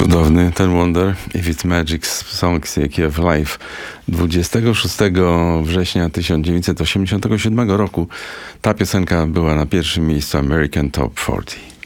Cudowny ten Wonder, If It's Magic Songs of Life. 26 września 1987 roku ta piosenka była na pierwszym miejscu American Top 40.